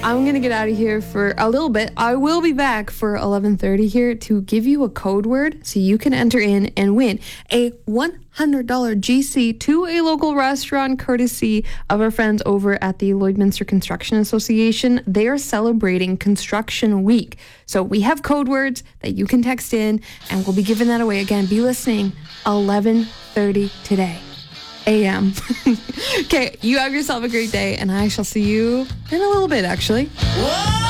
I'm going to get out of here for a little bit. I will be back for 11:30 here to give you a code word so you can enter in and win a $100 GC to a local restaurant courtesy of our friends over at the Lloydminster Construction Association. They are celebrating Construction Week. So we have code words that you can text in and we'll be giving that away. Again, be listening 11:30 today. a.m. Okay, you have yourself a great day, and I shall see you in a little bit, actually. Whoa!